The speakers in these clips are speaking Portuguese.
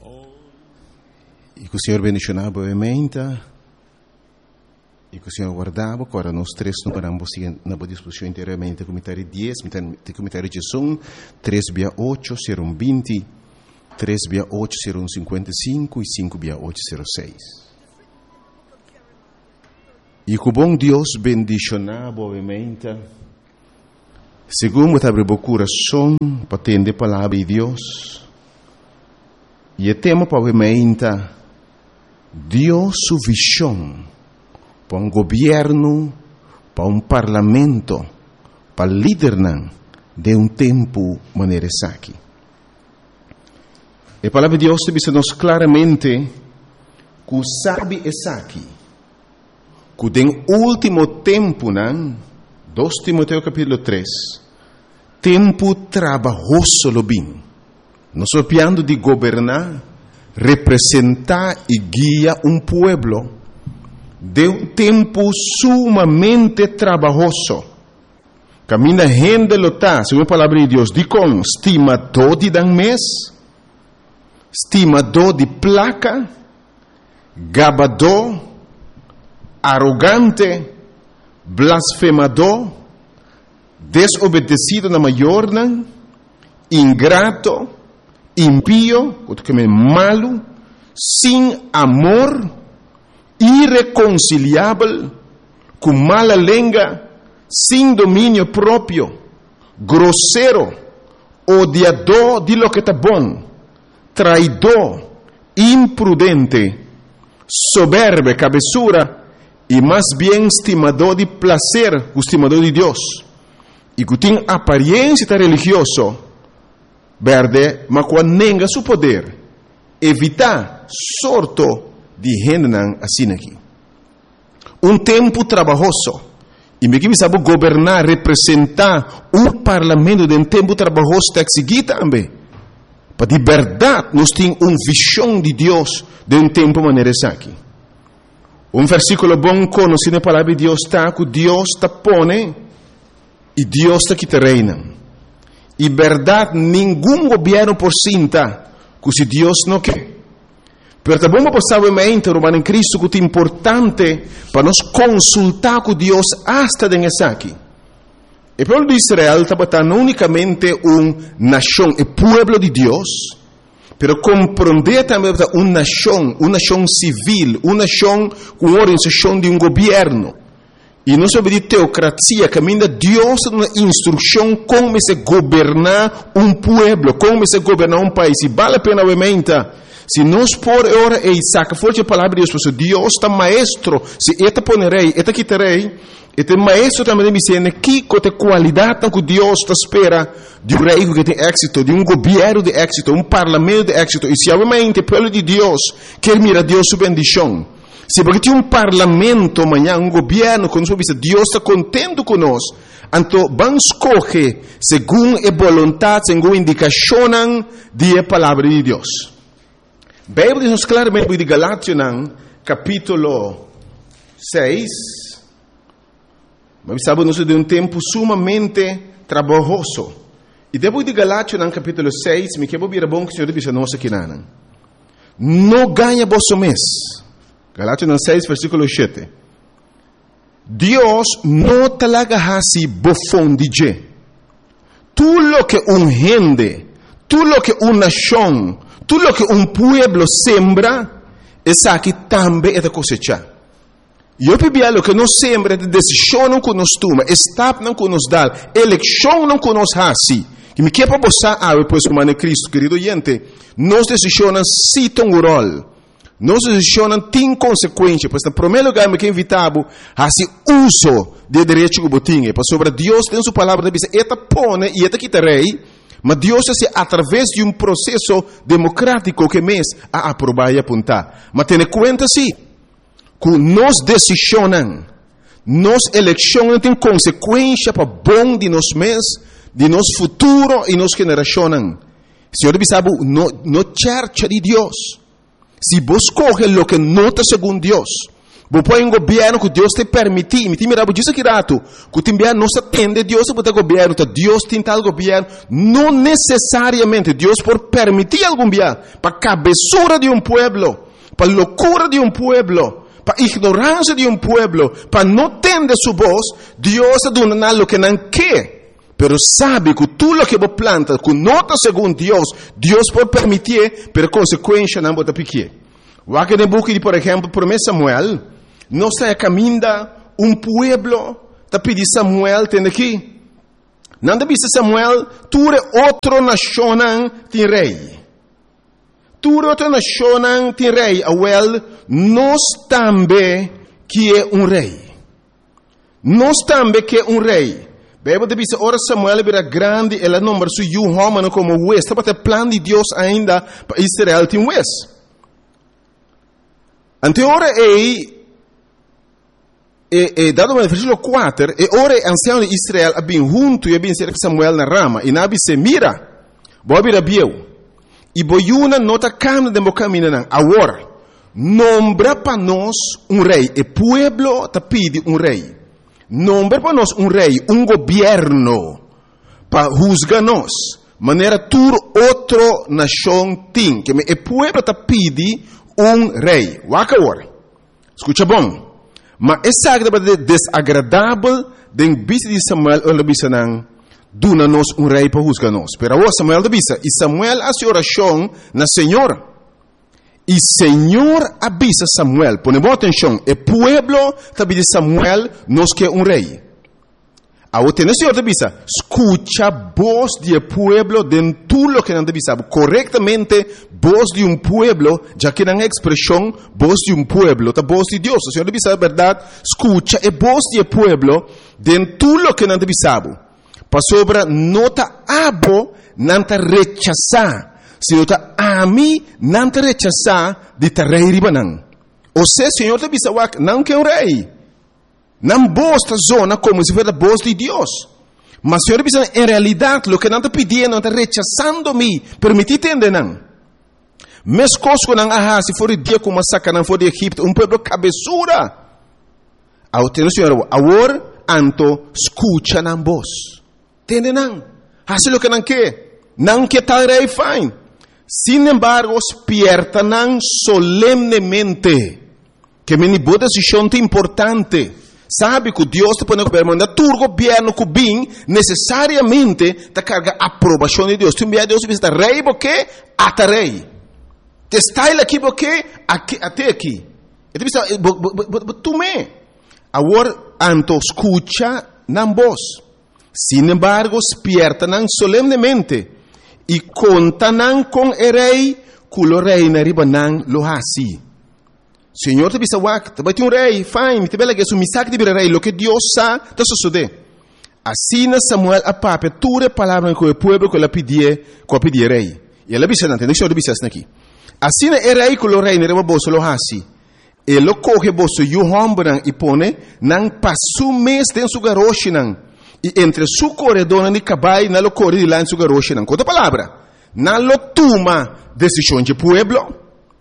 E que o Senhor bendicionava brevemente, e que o Senhor guardava, agora nós três não paramos na boa disposição inteiramente, comentário 10, comentário de som, 3/8 serão 20, 3/8 serão 55 e 5/8 serão 6. E que o bom Deus bendicionava brevemente, segundo abre o coração para atender a palavra de Deus, e o tema brevemente, Deus sua visão para um governo, para um parlamento, para líder de um tempo maneira aqui. A palavra de Deus diz-nos claramente que sabe essa aqui, que no último tempo, 2 Timoteo capítulo 3, tempo trabalhoso lo bem. Nós estamos piando de governar, representar e guiar um pueblo de um tempo sumamente trabalhoso. Camina gente lota, segundo a palavra de Deus, diz com estimador de dan mês, estimador de placa, gabador, arrogante, blasfemador, desobedecido na maior, ingrato, impío, malo, sem amor, irreconciliável, com mala língua, sem domínio próprio, grosseiro, odiador de lo que está bom, traidor, imprudente, soberbo, cabeçura, e mais bem estimador de prazer, estimador de Deus, e que tem aparência religiosa, verde, mas quando nega seu poder, evitar sorto de gente assim aqui. Um tempo trabalhoso, e me que sabe governar, representar um parlamento de um tempo trabalhoso está aqui também. Para de verdade, nós temos uma visão de Deus de um tempo maneira aqui. Um versículo bom conhecido na palavra de Deus está que Deus está pone e Deus está que te reina. E verdade, nenhum governo por cinta que se Deus não quer. Pero também vamos passar o momento, Romano em Cristo, que é importante para nós consultar com Deus hasta nessa aqui. O povo de Israel estava não unicamente uma nação, o povo de Deus, pero compreender também uma nação civil, uma nação com organização de um governo. E não sobre de teocracia, caminha Deus uma instrução como se governar um povo, como se governar um país. E vale a pena, obviamente, se nós por hora e saca forte a palavra de Deus, porque Deus está maestro, se eta ponerei, eta quitarei, este maestro também me ensina que a qualidade que Deus espera de um rei que tem êxito, de um governo de êxito, um parlamento de êxito. E se obviamente o povo de Deus quer mirar Deus sua bendição, se porque tem um parlamento amanhã, um governo, quando Deus está contente conosco, então vamos escolher segundo a vontade, segundo a indicação da palavra de Deus. A Bíblia diz claramente de Galátias, capítulo 6, mas sabemos de um tempo sumamente trabalhoso. E depois de Galátias, capítulo 6, me quero vir bom que o Senhor diz a nós aqui, não ganha vosso mês. Galátias 6, versículo 7. Deus não te laga assim bofão de je. Tudo lo que um gente, tudo lo que uma nação, tudo lo que um pueblo sembra, essa aqui também é da cosecha. E eu pedi lo que nós sembra, de decisão não que nós toma, estado não que nós dá, eleição não que nós assim. Que me quer para você, depois como é Cristo, querido gente, nós decisões citam o rol. Nós decisões têm consequências, pois, no primeiro lugar, me quer invitar a esse uso de direito que botinha, pois sobre Deus tem sua palavra, diz, eta pone e eta quitarei, mas Deus é através de um processo democrático que mês a aprovar e apontar. Mas tenha conta sim, que nós decisões, nós eleições têm consequências para bom de nós mês, de nosso futuro e nossa geração. Senhor, sabe, no church de Deus. Se vos coge lo que não está segundo Deus, Bo poi un governo che Deus te permite, mi mira disso que rato, que te governo não se atende Deus para governo, Deus tem tal governo, não necessariamente Deus por permitir algum governo, para cabeçura de pueblo, para loucura de pueblo, para ignorância de pueblo, para não tender sua voz, Deus dá lo que não quer. Pero sabe que tudo o que você planta, que nota segundo Deus pode permitir, por consequência não pode pequer. O que no book de, por exemplo, 1 Samuel, não está caminhando pueblo, está pedindo Samuel, tem aqui. Não deve ser Samuel, tu é outra nação tem rei. Tu é outra nação tem rei, awel, nós também que é rei. Nós também que é rei. Bebe deve ser ora Samuel vira grande, ela número su homem como West, para ter plano de Deus ainda para Israel tem West. Ante ora dado no versículo 4, ora ancião de Israel abin junto e abin cerca Samuel na rama, e nabi se mira, bo abira bieu, e boiuna nota cam de caminho nan, agora, nombra para nós rei, e pueblo ta pide rei, nombra para nós rei, governo, para juzgar nós, maneira tur outro nação tem, que e pueblo ta pide rei, waka agora, escuta bom, mas essa é desagradável den bisa de Samuel ou bisa nang duna nos rei para juzgar nos. Pero agora Samuel da bisa e Samuel hace oração na Senhor. E Senhor avisa Samuel, ponemos atenção, e pueblo também de Samuel nos quer rei. Agora tem o Senhor da bisa, escucha voz de pueblo den tudo que não deve saber corretamente voz de pueblo, já que não é expressão voz de pueblo, tá voz de Deus. O Senhor deve saber a verdade, escucha e voz de pueblo den tudo que não deve saber. Para sobre nota abo não te rechazar, se nota ami não te rechazar de te rei ribanan. Ou seja, o Senhor deve saber não que rei. Não bosta zona como se fosse a voz de Deus. Mas o Senhor diz, em realidade, o que não está pedindo, não está rechazando-me, permitir entender, não. Mas coisas que não há, se for o dia como massacre, não for de Egipto, pueblo cabeçura. Ao ter o Senhor, agora, anto, escucha na voz. Entende, não? Hace o que não quer tal rei fine. Sin embargo, despierta não solemnemente, que me boa decisão importante. Sabe que Deus te põe no governo, mas tu governo que bem necessariamente te carga a aprovação de Deus. Tu envia Deus e diz, rei, porque até rei. Te está aqui, porque até aqui. E tu diz, tu me. Agora, anto escucha na voz. Sin embargo, despierta solemnemente e conta com o rei, que o rei na riba lo hasi. Senhor te bisa wak, te ter rei, fine, te bela que su misak de rei, lo que Deus sa, te sucede. Assim Samuel a pape, ture palavra com o povo que ela pedia rei. E ela bisa não, deixa eu bisa aqui. Assim é rei que o rei ne reba bolso lo hasi. Ele coge bolso e o hombran e pone nang pasu mês den su garoshi nang. E entre su corredor de cabai na lo corre de lá em su garoshi nang. Outra palavra, na lo toma decisão de pueblo.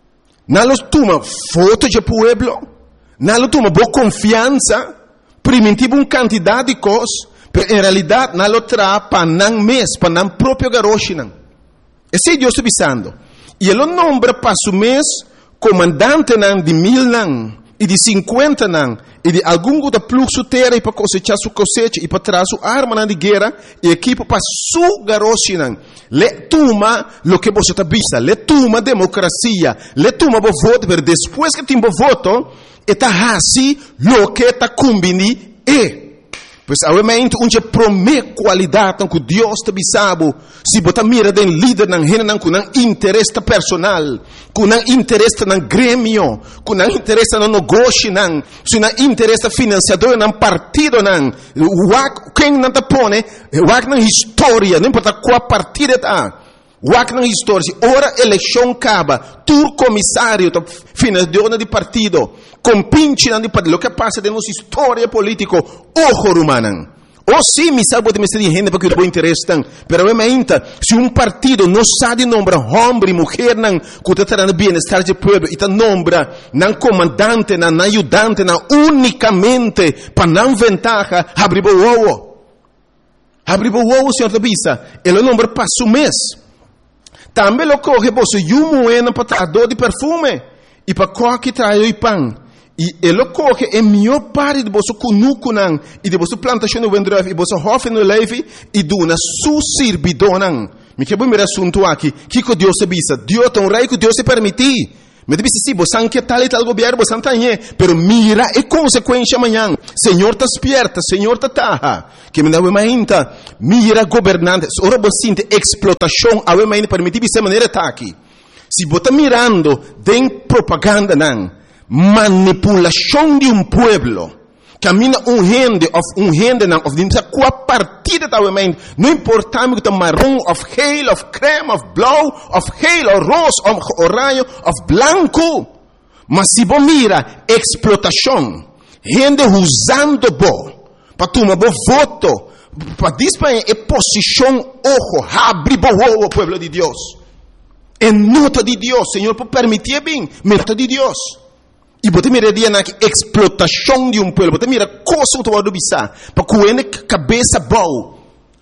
Não los toma foto de pueblo, não los toma boa confiança, primitivo quantidade de coisas, mas em realidade não lo traz para não mês, para não próprio garoche não. Esse é Deus está avisando. E ele nombra para su mês comandante não de 1000 não, e de 50 não, e de algum da fluxo terra para cosechar sua cosecha e para trazer sua arma não de guerra e equipo para su garoche não. Le toma lo que você está vista, le toma democracia, le toma o voto, mas depois que tem o voto, está assim lo que está combini e. Pois obviamente onde promete qualidade que Deus te bisabo, se você mira den líder não hena com não interesse personal, com não interesse no grêmio, com não interesse no negócio não, se não interesse financiador não partido não, quem não te põe, na história, não importa qual partido está. Wak na história, ora eleição acaba, tu comissário, financiador de partido, compinche de partido, o que passa de nossa história política, ojo rumanan, Ou sim, me salvo de me ser de gente porque eu não interesse tan. Pero realmente, se partido não sabe nombrar homem e mulher não, que está no bem-estar do povo, e está nombra não comandante, não ajudante, não unicamente para não ventaja, abre o ovo. Abre o ovo, senhor da bisa. Ele nombra para o mês. Também lo coge você e moeda para trazer de perfume e para coque trazer o pão. E ele coge a melhor parte de você cunuco não e de você plantação no vendreve e você hofe no leve e duna su servidor não. Me que bom me assunto aqui. Que Deus se bisa. Deus tão rei que Deus se permitir. Me disse sim, você não quer tal e tal governo, você não tem, pero mira a consequência amanhã. Senhor está despierta, Senhor está taha. Que me dá uma ainda, mira governante, ora você sente explotação, a uma ainda permitir de maneira tá aqui. Se você está mirando, tem propaganda não. Manipulação de pueblo. Camina gente não, of dinsa qua partida da mente. Não importa me que marrom, of geel, of creme, of blauw, of geel, of roze, of oranje, of blanco. Mas se você mira explotação, gente usando bo, para tomar bo voto, para disparar a posição ojo, abre bo o pueblo de Deus. É nota de Deus, Senhor, por permitir bem, nota de Deus. E você mira na explotação de pueblo, você mira coisa que você bisa, para que a cabeça boa.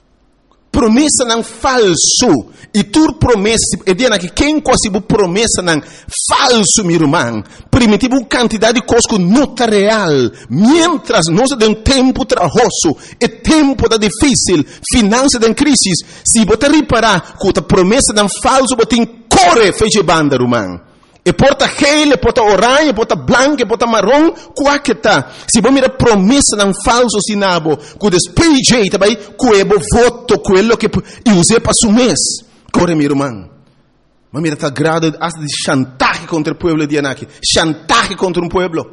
Promessa não falso. E tu promessa, é dia que quem consegue promessa não falso, meu irmão. Primitivo quantidade de coisas que não está real. Mientras nós temos tempo trabalhoso, e tempo da difícil, finança da crise, se você reparar que a promessa não falso, você corre feche banda, irmão. E porta gel, e porta orange, porta branco, e porta marrom, qual que tá? Se você mira promessa não falso sinabo, que despeje também, que é voto, que é o que use para o mês. Corre, meu irmão. Mas mira, tá grado de chantaje contra o povo de Anaki. Chantaje contra um povo.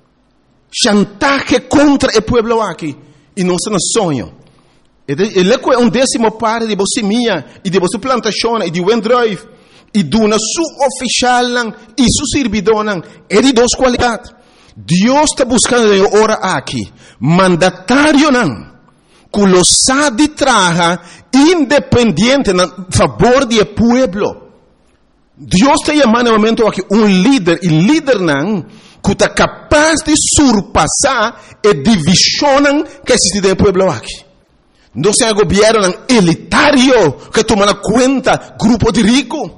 Chantaje contra o povo aqui. E não se nos sonho. Ele é 1/10 parte de você minha, e de você plantação, e de Wendrive. E duna su oficial e su servidor é de duas qualidades. Deus está buscando ora aqui mandatário que lo sabe traja independente a favor do povo. Deus está chamando no momento aqui líder e líder que está capaz de surpassar a divisão que existe no povo aqui. Não é governo elitário que toma conta grupo de ricos.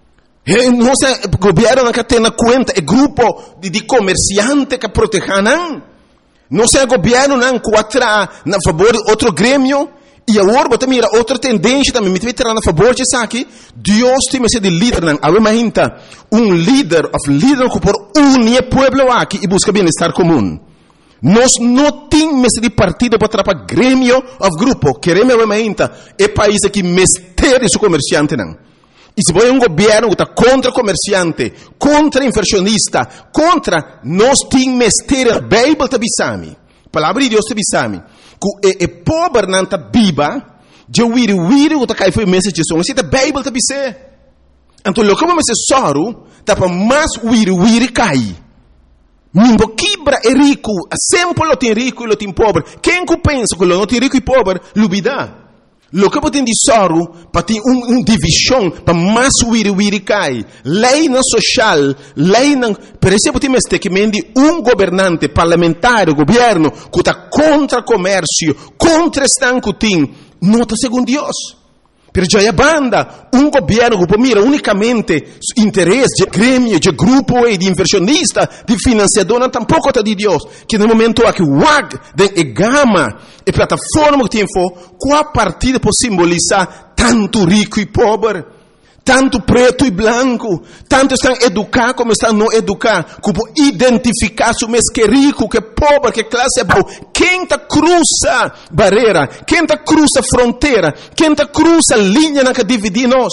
Não é governo que tem conta é grupo de comerciantes que protegem. Não é governo que atrai a favor de outro grêmio. E agora você mira outra tendência também. Me tirar a favor de isso aqui. Deus tem que ser de líder. Imagina líder que por unir o povo aqui e busca bem-estar comum. Nós não temos de partido para atrapalhar grêmio ou grupo. Queremos imagina é país que mestre seu comerciante E se você governo que está contra comerciante, contra inversionista, contra nós temos mestre a Bíblia te bisami. Palavra de Deus te bisami. Que pobre não está viva, de wiri que está cai foi mensagem só. Se a Bíblia te bisé. Então, o que eu me soro, está para mais wiri cai. Nimbo quebra é rico, sempre lo tem rico e lo tem pobre. Quem que pensa que lo não tem rico e pobre, lubida. Lo que você tem de soro, para ter divisão, para mais wiri cai. Lei não social, lei não... Por exemplo, temos que governante parlamentar, governo, que está contra comércio, contra estanco, não está segundo Deus. Pero já é banda, governo que mira unicamente interesse de grêmio, de grupo e de inversionista, de financiador, não tampouco está de Deus. Que no momento aqui, de gama e plataforma que tem qual partida pode simbolizar tanto rico e pobre, tanto preto e branco, tanto estão educados como estão não educados, que pode identificar se mês que é rico, que é pobre, que classe é boa. Quem está cruza barreira, quem está cruza fronteira, quem está cruza linha que divide nós.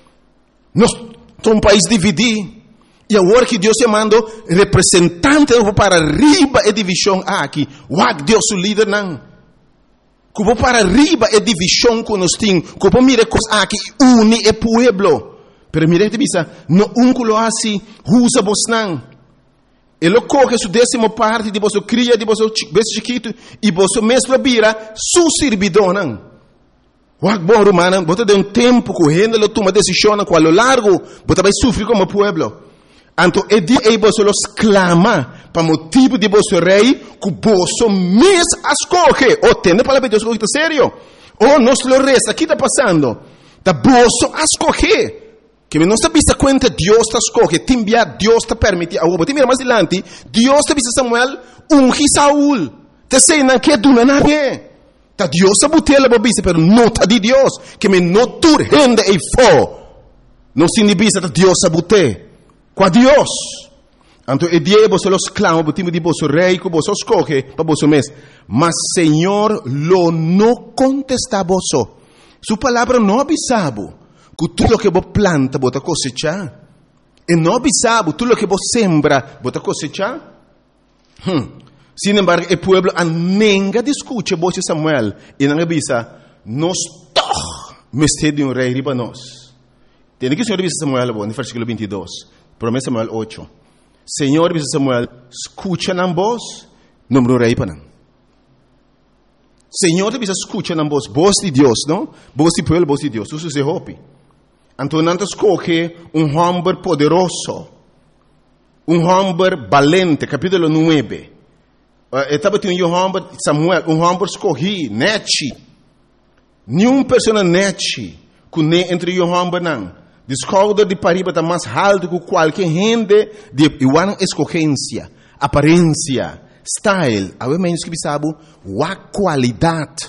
Nós somos um país dividido. E agora que Deus mandou representante para arriba a divisão aqui, Deus o líder não. Que vou para arriba a divisão que nós temos, que vou mirar coisas aqui, une o povo. Pero mire que bisa, no que lo assim, usa vos não. Ele coge sua 10ª parte de você cria, de você beijo chiquito, e você mesmo vira su servidor. Wag bom romano, você tem tempo correndo, ele toma decisão com a lo largo, você vai sofrer como pueblo. Então, é dia que você los clama para motivo de você rei, que você mesmo escolhe. Ou tem para Deus que está sério? Ou nós lo resta, aqui está passando. Da você escolhe. Que não está vista conta, Deus está escolhe. Timbia, Deus está permite. Agora, mira mais adiante, Deus está vista Samuel, ungi Saúl. Te sei, não quer donar nada. Ta Deus está botando a vista, pero não está de Deus. Que me não turrende e fo. Não se inibisa, ta Deus está botando. Com Deus. Então, é dia que você los clama, o time de você rei, que você escolhe para você mesmo. Mas, Senhor, lo não contesta a você. Sua palavra não avisava que tudo o que você planta, você cosecha. E não avisava tudo o que você sembra, você cosecha. Sin embargo, o povo nunca discute você Samuel. E não avisa, nós todos mestre de rei riba nós. Tem que o Senhor avisa Samuel, no versículo 22. Promessa Samuel 8. Senhor, avisa Samuel, escucha na voz, número rei para não. Senhor, avisa escucha na voz de Deus, não? Voz de pueblo, voz de Deus. Isso se hope. Então, não escolhe homem poderoso, homem valente, capítulo 9. Estava tendo homem, Samuel, homem escolhi, nete. Nenhuma pessoa nete, que nem entre homem não. Descobre de pariba está mais alto que qualquer gente de igual escolhência, aparência, style. A menos que sabe, a qualidade.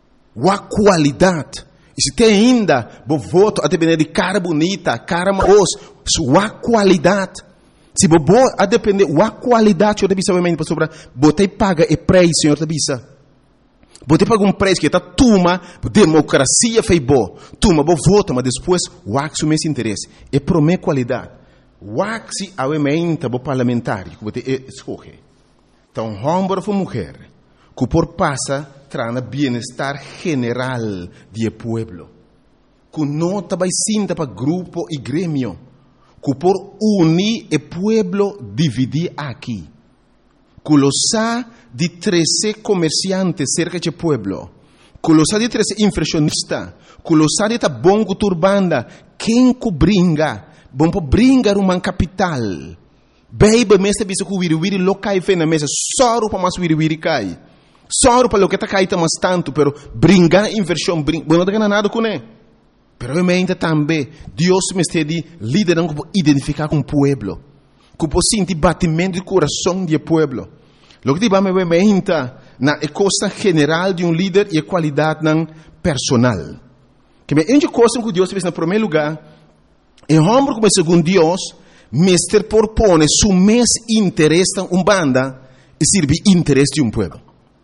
E se tem ainda, o voto a depender de cara bonita, cara marosa, a qualidade. Se você a depender da qualidade, eu deve saber para sobre, você paga o preço, Senhor, deve. Você paga preço que está toma, democracia fez bom, toma, você vota, mas depois, o mesmo interesse, é para minha qualidade. O se aumenta o parlamentar, que você escolhe. Então, homem ou mulher, que por passa, traz bem-estar general do povo, que não está sinta para grupo e grêmio, que por unir o povo dividir aqui. Que los ha de 13 comerciantes cerca de pueblo, que los ha de 13 inflacionistas, que los ha de ta bom turbanda, quem que bringa, bom para bringar uma capital. Baby, mesa bisa que wiri lo cai fe na mesa, só para mais wiri cai. Só para lo que tá cai mais tanto, pero bringar inversão, bueno, não tem nada com ele. Pero eu me também, Deus me está de liderando para identificar com o pueblo. Que você sente batimento de coração do povo. O que vamos ver na coisa general de líder e a qualidade personal. Que é uma coisa que Deus fez no primeiro lugar. É homem como segundo Deus, mestre propõe seu mesmo interesse em banda e serve interesse de povo.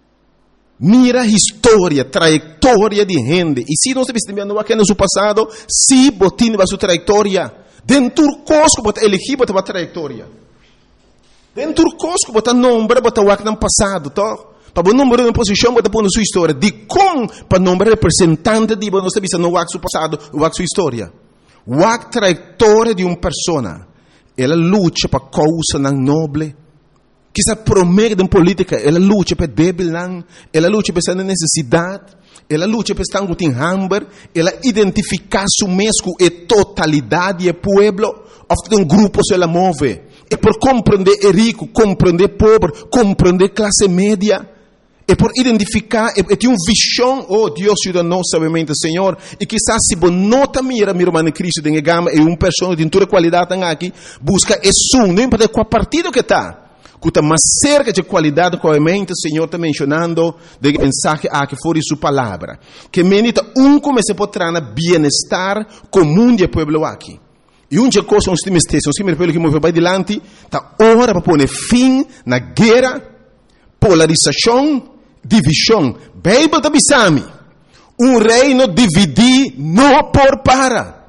Mira a história, trajetória de gente. E se nós estamos aqui no seu passado, se botinha a sua trajetória. Dentro cosco bota elegir bota trajetória. Dentro cosco bota nombre bota o que no passado, to. Para o número de posição bota pôr na sua história. De com para nombre representante de você bisa no seu passado, o sua história. O trajetória de uma persona. Ela luta para causa não nobre. Que se promete em política, ela luta para débil não, ela luta para essa necessidade. Ela luta para estar com hambre, ela identifica su mesmo e totalidade do povo, ofte grupo se ela move. E por compreender rico, compreender pobre, compreender classe média, e por identificar, e tem uma visão, oh Deus ajuda-nos sabemente, Senhor, e quizás se você nota mira irmão Cristo de gama, e uma pessoa de toda qualidade aqui, busca não importa qual partido que está. Que está mais cerca de qualidade com a mente, o Senhor está mencionando de mensagem que fora sua palavra. Que menita comece a trazer bem-estar comum do povo aqui. E uma coisa, uns times pelo que move para adiante, está hora para pôr fim na guerra, polarização, divisão. Bíblia está bisami. Reino dividir não por para.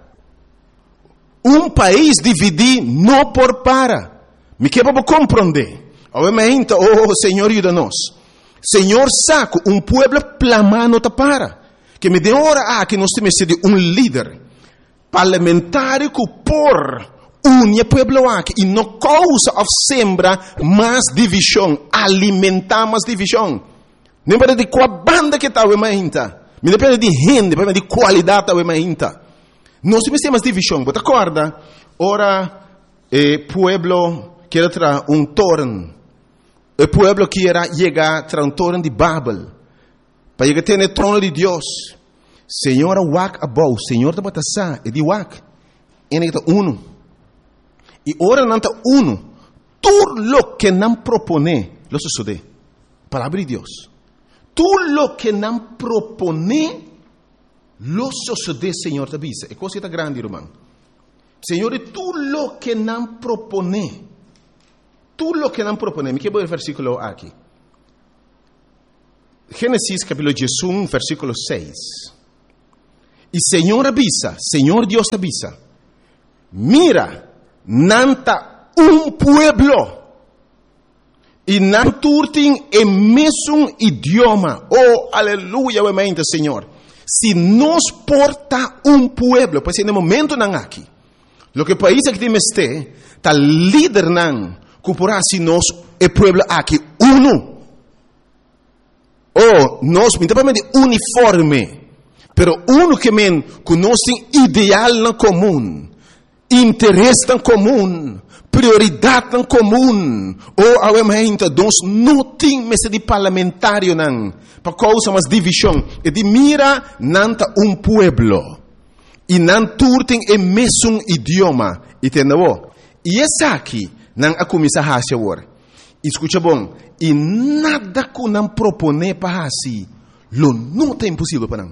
País dividir não por para. Me quer para compreender. Obviamente, oh Senhor, ajuda-nos. Senhor, saco povo plamando para. Que me dê hora que nós temos de líder parlamentar que por une pueblo aqui e não causa of sembra mais divisão, alimentar mais divisão. Não depende de qual banda que está o mainta, não depende de gente, depende de qualidade o mainta. Nós temos mais divisão, você acorda? Ora, pueblo quer trazer torno, o pueblo quer chegar a trazer torno de Babel, para chegar a ter o trono de Deus. Senhor, wak abou, Senhor da batasa, e de wak, ele está uno. E ora não está uno, tudo lo que não propone, lo sucede. Palavra de Deus. Tudo lo que não propone, lo sucede, Senhor da bisa. É coisa grande, irmão. Senhor, tudo lo que não propone, me quero ver o versículo aqui. Gênesis capítulo 11, versículo 6. E Senhor avisa, Senhor Deus avisa, mira, nanta pueblo, e não turtem o mesmo idioma. Oh, aleluia, mente, Senhor. Se nos porta pueblo, pois no momento não aqui, lo que país que temos está líder não, cupurá se nós o pueblo aqui uno. Oh, nós, não é uniforme, pero uno que men conhece ideal na comum, interesse na comum, prioridade na comum. Oh, awementa, nós não temos de parlamentário não, para causa mais divisão. E de mira nanta pueblo, e não turtem o mesmo idioma, entendeu? E essa aqui não a começar a fazer agora. Escuta bom, e nada que não propone para assim, lo não é impossível para não.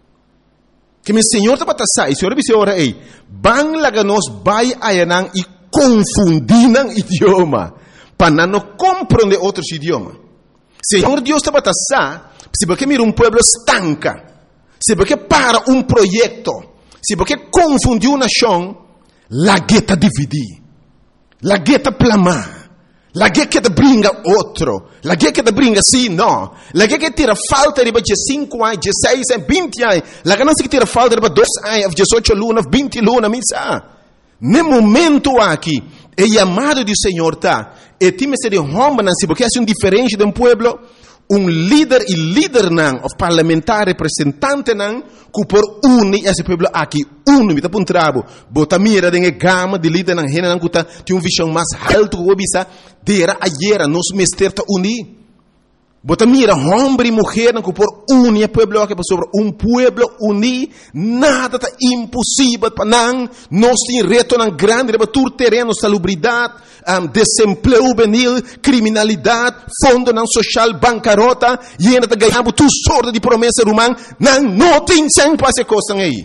Que meu Senhor está para passar, e o Senhor disse ora ei, bang laga nos vai ayanang e confundir nang idioma, para não compreender outros idiomas. Senhor Deus está para passar, se porque mira pueblo estanca, se porque para projeto, se porque confundiu uma nação, la gueta dividir, la gueta plamar. La guerra que te brinca outro. La guerra que te brinca sim, não. La guerra que tira falta de 5 anos, 16 anos, 20 anos. La guerra que tira falta de 2 anos, 18 lunas, 20 lunas, misa. No momento aqui, o chamado do Senhor está. E time se de homem, se porque é diferente de pueblo, líder e líder não, o parlamentar representante não, que por unir esse pueblo aqui, me está puntrabo. Bota mira de gama de líder não, não que tem visão mais alto que o bisa, dera ayer, nos mester ta unir. Bota mira, homem e mulher não que por unir o pueblo aqui, sobre pueblo unir, nada está impossível para não, nós temos reto não grande, para tur terreno, salubridade, desemprego juvenil, criminalidade, fundo não social, bancarrota, e ainda está ganhando tu sorte de promessa humana, não tem sem passe coisa aí.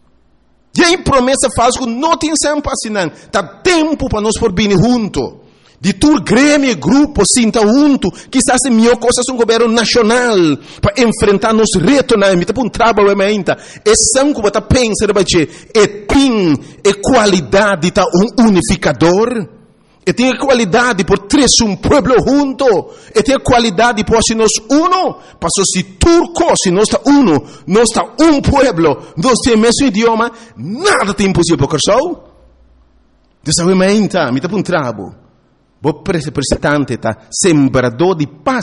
E aí promessa falsa, não tem sem passe não, está tempo para nós por vir junto. De tur grêmio, grupo, sinta junto, quizás a melhor coisa é governo nacional, para enfrentar nos retos, não é para trabalho, é sangue para pensar, é tem qualidade de unificador, e tem qualidade por três pueblo junto, e tem qualidade por se nós uno, para se turco, se nós está uno, nós está pueblo, nós temos o mesmo idioma, nada é impossível para o coração. Dessa vez, me está para trabalho. O representante está sembrador de paz,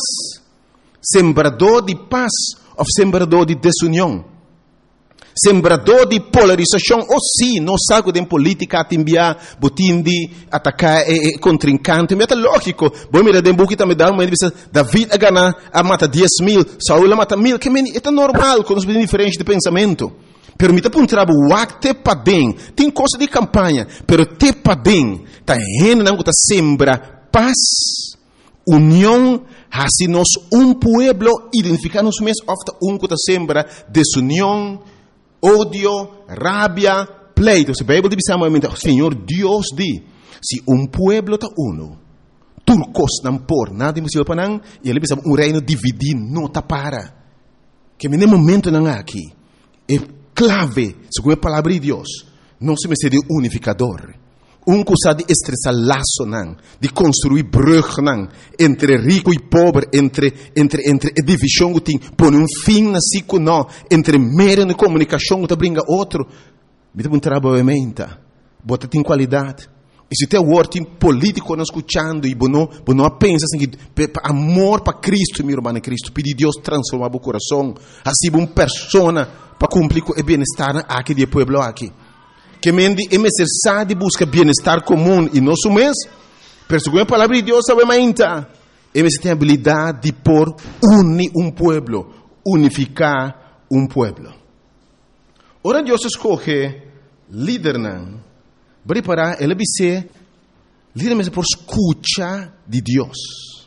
ou sembrador de desunião, sembrador de polarização, ou sim, não sabe de política a enviar, botim de atacar contrincante, mas é lógico, bom, mira, de book também dá uma divisão, David a ganhar, a mata 10.000, Saúl a mata 1.000, que é normal, com os diferentes de pensamento. Pero me está para trabalho, te pa bem, tem coisa de campanha, pero te pa bem, tá rendo não tá sembra paz, união, assim nós pueblo, identificar-nos mesmo, ofta que tá sembra desunião, ódio, rabia, pleito. Se a Bíblia diz amamente, Senhor Deus diz, se pueblo tá uno, turcos não por, nada impossível para não, e ele diz, reino dividido não tá para, que no momento não aqui, clave, segundo a palavra de Deus, não se me seria unificador. Que sabe de estressar laço, não, de construir brug, não, entre rico e pobre, entre divisão que tem, põe fim na ciclo, não, entre meio de comunicação que brinca outro, me dá trabalho, bota tem qualidade. E se tem word político não escutando e não pensa assim que amor para Cristo, meu irmão em Cristo, pedir Deus transformar o coração, assim uma pessoa para cumprir o bem-estar aqui do povo aqui. Que mendi é necessário buscar bem-estar comum e nosso mês, pero segundo a palavra de Deus, sabe mais ainda, é necessário a habilidade de por unir pueblo, unificar pueblo. Ora Deus escolhe líder não. Preparar, ele dice, líder por escucha de Deus.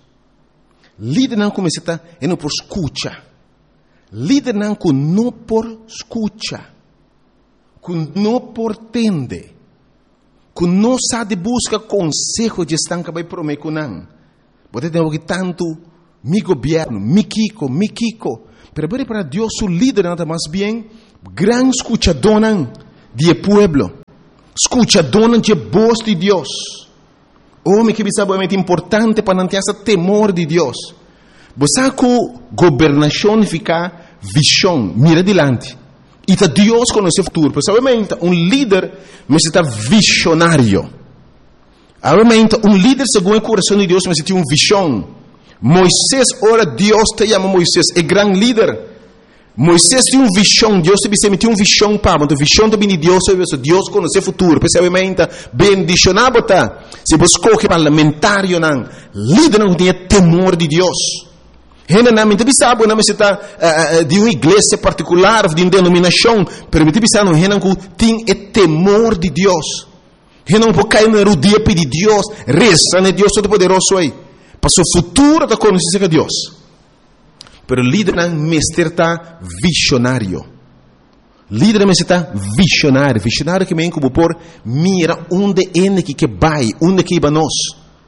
Líder não começa a não por escucha. Líder não que não por escucha. Que não por tende. Que não sabe buscar consejo de estar que vai prometer com não. Você tem que tanto mi governo, mi Kiko. Pero para Deus o líder não está mais bem gran escuchador de pueblo. Escucha, dona de voz de Deus. Homem que sabe é importante para não ter esse temor de Deus. Você que governação fica visão, mira adiante. E tá Deus conhece o futuro. Porque obviamente líder necessita visionário. Obviamente líder segundo o coração de Deus necessita visão. Moisés, ora Deus te chama Moisés, é grande líder. Moisés tinha visão, Deus te tinha visão para, mas a visão também de Deus conhece o futuro, principalmente bendicionado tá. Se você escolhe parlamentário não, líder não tem temor de Deus. Gente não me sabe, não está de uma igreja particular, de uma denominação, mas me sabe não gente tem temor de Deus. Gente não pode cair no dia pedir Deus, reza né Deus todo-poderoso aí, para o futuro da conhecer de Deus. Pero líder não está visionário. Líder não está visionário. Visionário que vem como por mira onde é que vai, onde que vai nós.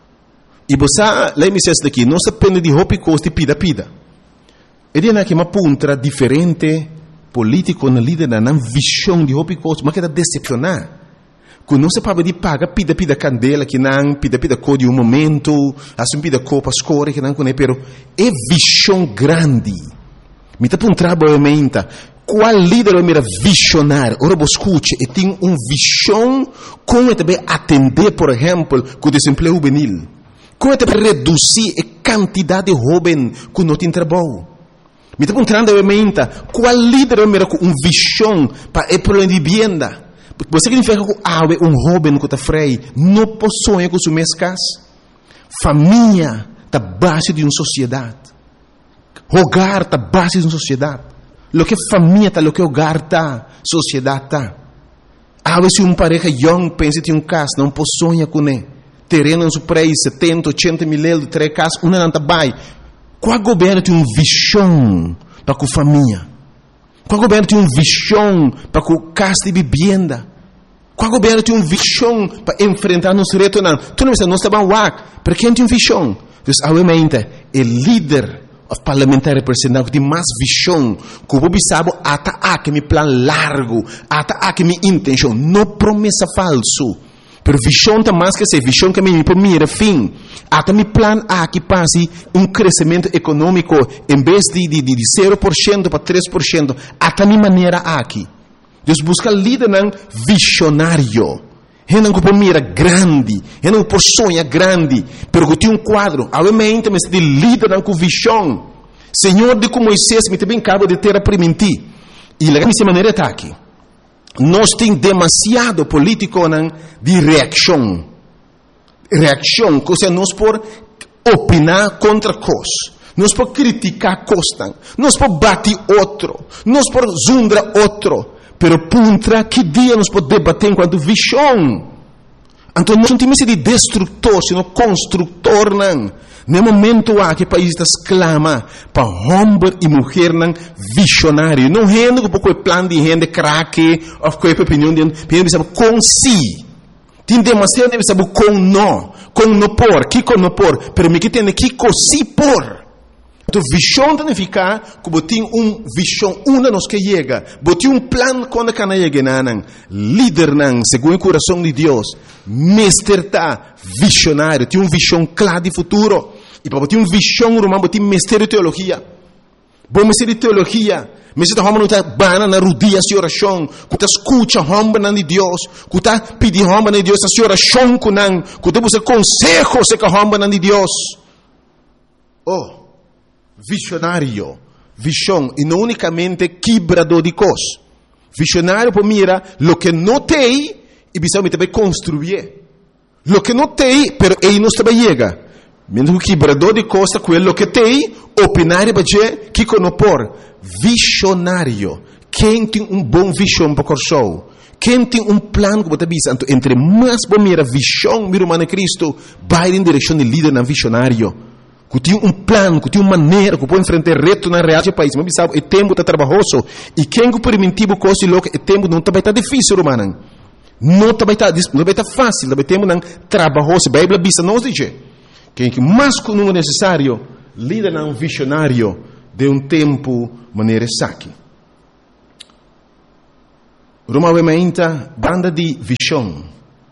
E você, lá me diz daqui, não se depende de roupa e costa pida. Ele é que uma puntra diferente político na líder não visão de roupa e costa, mas que está decepcionar. Quando não se pode de paga pida candela que não pida cor de momento, assim pida copa escura que não conhece, pero é visão grande. Me tá um trabalho mente. Qual líder é mira visionário? Ora você escute e tem visão como também atender, por exemplo, com o desemprego juvenil. Como também reduzir a quantidade de jovens que não tem trabalho. Me tá um trabalho qual líder é mira com visão para o problema de vivienda. Você significa que jovem que está freio não possui com sua casa. Família está base de uma sociedade. Hogar está base de uma sociedade. Lo que família está, lo que hogar está, sociedade está. Se uma pareja young pensa em casa, não possui com ele. Terreno no seu preço, 70, 80 mil euros, 3 casas, uma não está bem. Qual governo tem uma visão para a família? Qual governo tem uma visão para a casa de vivenda? Qual governo tem uma visão para enfrentar nos retos? Tu não está bem uac, para quem tem uma visão? Então, obviamente, o líder parlamentar representante tem mais visão, que o povo sabe, até meu plano largo, até minha intenção, não promessa falso. Pero visão está mais que ser visão que me mira fim. Até meu plano aqui passe crescimento econômico em vez de 0% para 3%. Até minha maneira aqui. Deus busca líder visionário. Ele não pode mira grande, ele não pode sonhar grande, pero que tem quadro. Obviamente, mas de líder com visão. Senhor, de como Moisés me também acaba de ter a permitir. E a minha maneira está aqui. Nós temos demasiado político de reação. Reação, ou seja, nós por opinar contra coisas. Nós por criticar coisas. Nós por bater outro. Nós por zundar outro. Pero puntra, que dia nós podemos debater enquanto visão? Então nós não temos de destrutor, sino construtor. No momento que o país está exclama para homem e mulher visionário. Não é um pouco de plano de gente craque, ou qualquer opinião de gente, com si. Tem demasiado de saber com não por, que com não por, pero me que tem que com si por. Então, visão significa que tem visão, uma nos que chega, tem plano quando cana chega, líder, segundo o coração de Deus, mestre visionário, tem visão clara de futuro, e para ter visão, romano, tem mestre de teologia. Bom mestre de teologia, Mas se não está bana na rodilha de oração, que está escuta a de Deus, que está pedindo a de Deus a oração com não, que está buscando consejo se que a de Deus. Oh, visionário, visão, e não unicamente quebrador de coisas. Visionário para mira, lo que não tem, e precisa também construir. Lo que não tem, pero ele não está chega. Mesmo que quebrador de costa, quello que tem, opinar para dizer que conopor. Visionário. Quem tem bom visão para o quem tem plano que você visa, entre mais bom mira visão, mira humana Cristo, vai em direção de líder na visionário. Que tem plano, que tem maneira, que pode enfrentar reto na real do país. Mas sabe, o tempo está trabalhoso. E quem que permitivo coisa louca, o tempo não está difícil, humano. Não está fácil, está tempo não trabalhoso. A Bíblia bisa nos diz. Quem que mais que não é necessário, líder não visionário de tempo maneira saque. Provavelmente, banda de visão,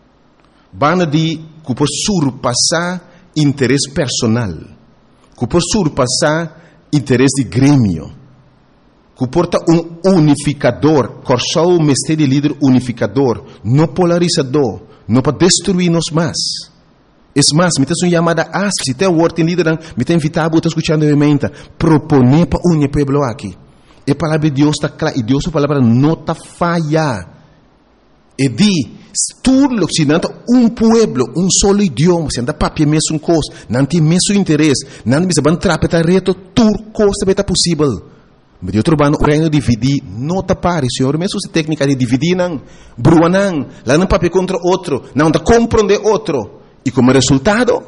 banda de que por surpassar interesse personal, que por surpassar interesse de grêmio, que porta unificador, corsou o mestre de líder unificador, não polarizador, não para destruir-nos mais. É mais, me tem uma chamada asp, se tem o word em líder, me tem invitado a escutar novamente, proponer para o pueblo aqui. A palavra de Deus está clara, e Deus a palavra não está falha. E diz, tudo se não tem pueblo, solo idioma, se não tem papel mesmo coisa, não tem mesmo interesse, não tem trapetar reto, tudo coisa está possível. Mas eu trabalho no reino dividir, não está pare, senhor, mesmo se técnica de dividir, não, brua não, lá não papel contra outro, não está compreender outro. E como resultado,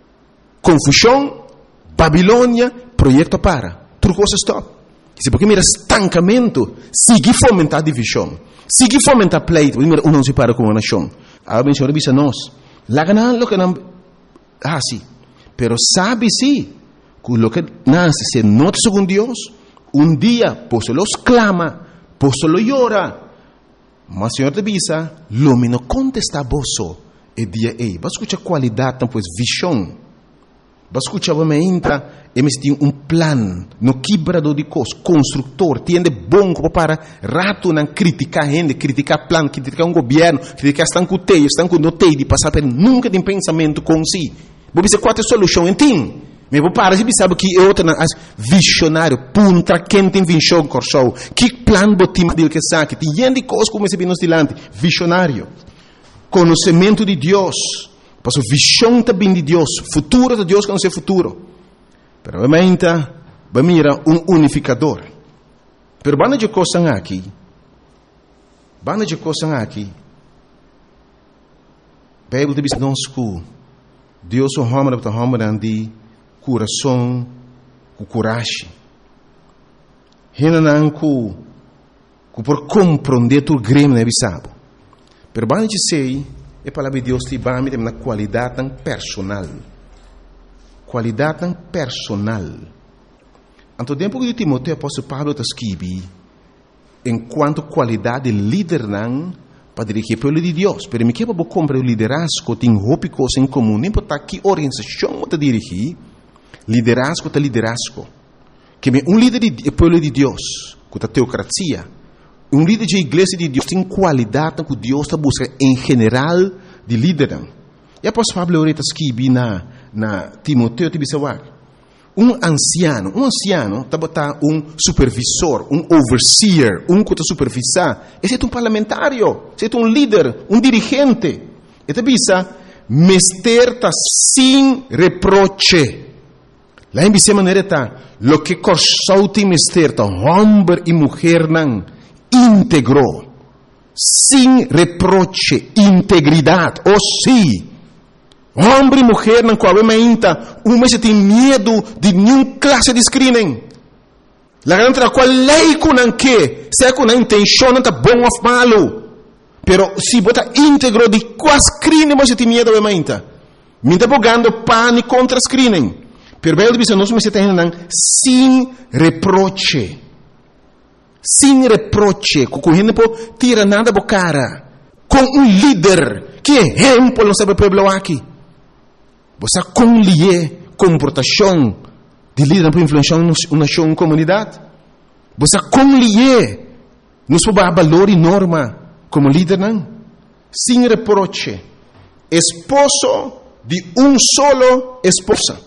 confusão, Babilônia, projeto para, tudo coisa stop. Se porque mira estancamento, sigue fomentar divisão, sigue fomentar pleito, mira não se para com a nação. A menção avisa nós, lá ganan lo que não, sim, pero sabe sim, que lo que nasce se nota segundo Deus, dia, posso los clama, posso lo llora, mas o Senhor te avisa, lo menos contesta vosso, e dia ei, vas escuchar qualidade, pues visão. Vas escuchar me entra, eles têm plan, no quebrador de coisas, construtor, tem bom para rato não criticar gente, criticar plan, criticar governo, criticar estão com notei de passar por nunca tem pensamento com si. Vou dizer qual é a solução, entende? Mas vou parar, você sabe que é outra visionário, punta, quem tem visão, corsou, que plan botim dele que sabe, tem gente coisas como esse nos dilante, visionário, conhecimento de Deus. Porque a visão também de Deus, futuro de Deus que não é futuro. Pero obviamente, vai mirar unificador. Pero banda de coisas aqui, a Bíblia diz que Deus é o homem de coração, com coragem. Renan que por compreender tu grêmio não é sabe. Pero banda de sei a palavra de Deus te vai me na qualidade tão personal. Qualidade tão personal. Anto tempo que Timoteo apóstolo Pablo está escrevendo, enquanto qualidade de líder não para dirigir o povo de Deus. Pero me quer para comprar o liderazgo tem roupa coisa em comum. Nem para que organização está dirigir, liderazgo está liderazgo. Que líder do povo de Deus, que está teocracia. Líder de igreja de Deus tem qualidade que Deus está buscando em geral de líder. E após Pablo está escrevendo na Timoteo, anciano está botando supervisor, overseer, que está supervisar. Esse é parlamentário, esse é líder, dirigente. Ele diz, mester está sem reproche. Lá em Bíblia maneira está, lo que corsou tem mester está, homem e mulher não. Íntegro, sem reproche, integridade, sim. Homem e mulher não coabita, se tem medo de nenhuma classe de screening. La grande qual lei com que, se com a intenção não está bom ou malo, pero se bota íntegro de qual screening você tem medo de mainta. Me está bogando pânico contra screening. Pero bem diz nós se tem sem reproche. Sem reproche, com gente não tira nada da cara, com líder, que exemplo não sabe o povo aqui. Você colhe comportação de líder para influenciar uma nação, uma comunidade. Você como lhe nos pode valor e norma como líder, não? Sem reproche. Esposo de solo esposa.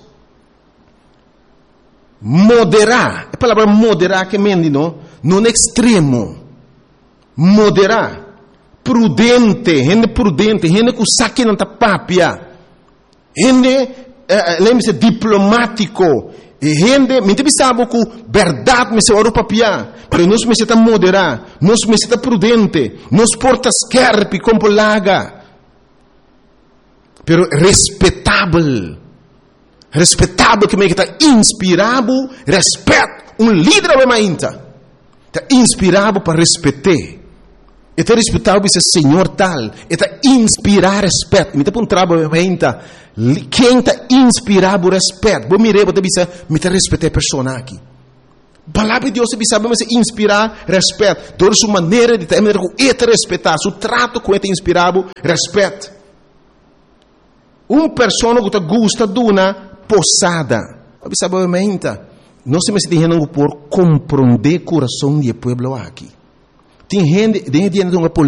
Moderar. A palavra moderar que mende, não extremo. Moderar. Prudente, gente que saque na tapapia. Gente, lembre-se, diplomático. Gente, me sabe que verdade me se ora papia. Pero nós me está moderar, nós me está prudente, nós porta scherpi como laga. Pero respeitável que me está inspirado, respeito. Líder é mainta. Está inspirado para respeitar. Está respeitado esse Senhor tal. Está inspirar respeito. Me está um trabalho mainta. Quem está inspirado respeito? Vou mirar, vou dizer, me está respeitar a pessoa aqui. Palavra de Deus sabe mas inspirar respeito. Toda sua maneira de ter respeitar, seu trato com ele inspirado respeito. Pessoa que gosta de uma posada, sabe mainta. Não se me deixando por compreender o coração do povo aqui. Tem gente,